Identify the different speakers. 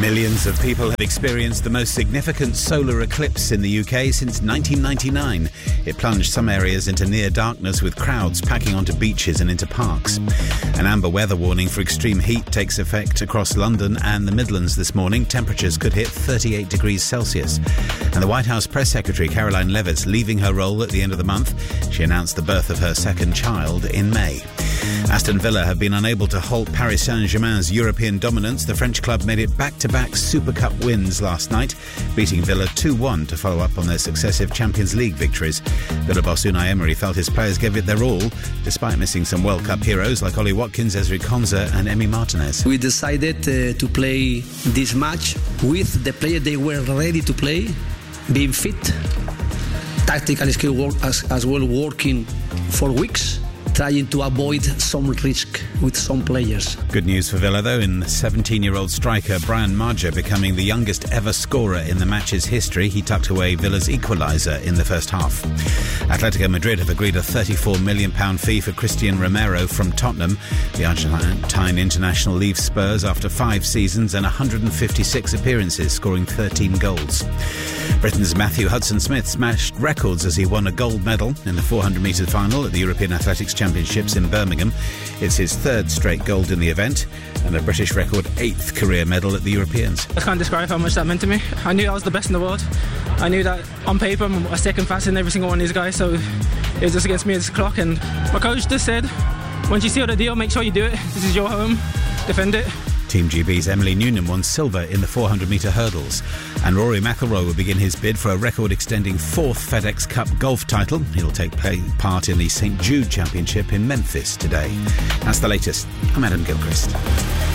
Speaker 1: Millions of people have experienced the most significant solar eclipse in the UK since 1999. It plunged some areas into near darkness with crowds packing onto beaches and into parks. An amber weather warning for extreme heat takes effect across London and the Midlands this morning. Temperatures could hit 38 degrees Celsius. And the White House Press Secretary Caroline Leavitt's leaving her role at the end of the month. She announced the birth of her second child in May. Aston Villa have been unable to halt Paris Saint-Germain's European dominance. The French club made it back-to-back Super Cup wins last night, beating Villa 2-1 to follow up on their successive Champions League victories. Villa boss Unai Emery felt his players gave it their all, despite missing some World Cup heroes like Ollie Watkins, Ezri Konsa and Emi Martinez.
Speaker 2: We decided to play this match with the players they were ready to play, being fit, tactical skill work as well, working for weeks, trying to avoid some risk with some players. Good news for Villa, though, in 17-year-old striker Brian Maja becoming the youngest ever scorer in the match's history. He tucked away Villa's equaliser in the first half. Atletico Madrid have agreed a £34 million fee for Christian Romero from Tottenham. The Argentine international leaves Spurs after 5 seasons and 156 appearances, scoring 13 goals. Britain's Matthew Hudson-Smith smashed records as he won a gold medal in the 400-metre final at the European Athletics Championships in Birmingham. It's his 3rd straight gold in the event and a British record 8th career medal at the Europeans.
Speaker 3: I can't describe how much that meant to me. I knew I was the best in the world. I knew that on paper I'm a second fastest than every single one of these guys, so it was just against me as a clock. And my coach just said, once you seal the deal, make sure you do it. This is your home. Defend it.
Speaker 1: Team GB's Emily Noonan won silver in the 400-metre hurdles. And Rory McIlroy will begin his bid for a record-extending 4th FedEx Cup golf title. He'll take part in the St Jude Championship in Memphis today. That's the latest. I'm Adam Gilchrist.